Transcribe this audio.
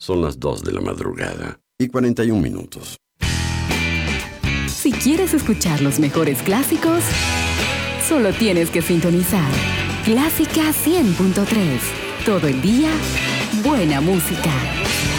Son las 2 de la madrugada y 41 minutos. Si quieres escuchar los mejores clásicos, solo tienes que sintonizar Clásica 100.3. Todo el día, buena música.